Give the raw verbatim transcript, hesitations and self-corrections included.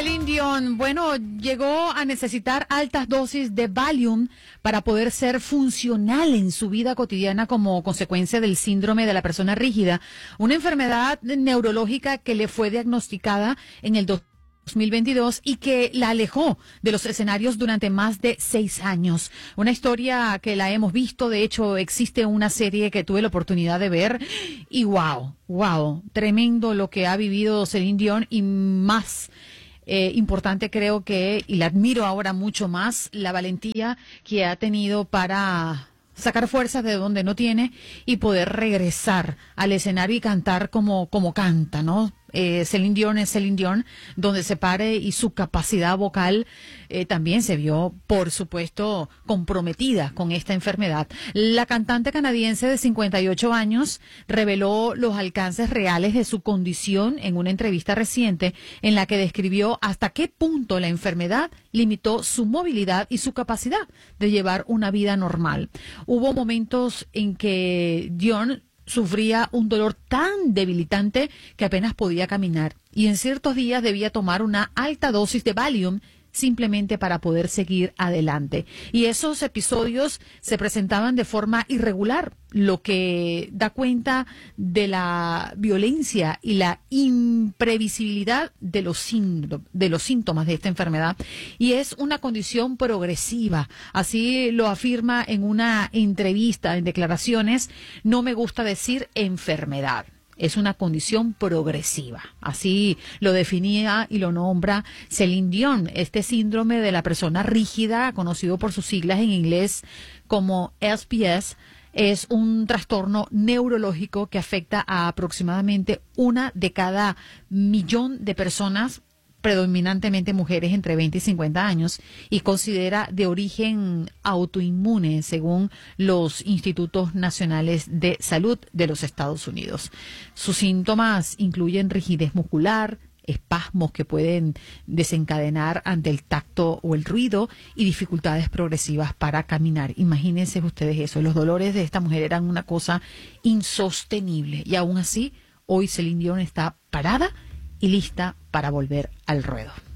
Celine Dion, bueno, llegó a necesitar altas dosis de Valium para poder ser funcional en su vida cotidiana como consecuencia del síndrome de la persona rígida, una enfermedad neurológica que le fue diagnosticada en el dos mil veintidós y que la alejó de los escenarios durante más de seis años. Una historia que la hemos visto, de hecho existe una serie que tuve la oportunidad de ver y wow, wow, tremendo lo que ha vivido Celine Dion y más eh, importante creo que, y la admiro ahora mucho más, la valentía que ha tenido para sacar fuerzas de donde no tiene y poder regresar al escenario y cantar como, como canta, ¿no? Eh, Celine Dion es Celine Dion, donde se pare, y su capacidad vocal eh, también se vio, por supuesto, comprometida con esta enfermedad. La cantante canadiense de cincuenta y ocho años reveló los alcances reales de su condición en una entrevista reciente en la que describió hasta qué punto la enfermedad limitó su movilidad y su capacidad de llevar una vida normal. Hubo momentos en que Dion sufría un dolor tan debilitante que apenas podía caminar y en ciertos días debía tomar una alta dosis de Valium simplemente para poder seguir adelante. Y esos episodios se presentaban de forma irregular, lo que da cuenta de la violencia y la imprevisibilidad de los, síndrome, de los síntomas de esta enfermedad. Y es una condición progresiva. Así lo afirma en una entrevista, en declaraciones. No me gusta decir enfermedad. Es una condición progresiva. Así lo definía y lo nombra Celine Dion. Este síndrome de la persona rígida, conocido por sus siglas en inglés como S P S, es un trastorno neurológico que afecta a aproximadamente una de cada millón de personas, predominantemente mujeres entre veinte y cincuenta años, y considera de origen autoinmune según los Institutos Nacionales de Salud de los Estados Unidos. Sus síntomas incluyen rigidez muscular, espasmos que pueden desencadenar ante el tacto o el ruido y dificultades progresivas para caminar. Imagínense ustedes eso, los dolores de esta mujer eran una cosa insostenible y aún así hoy Celine Dion está parada y lista para volver al ruedo.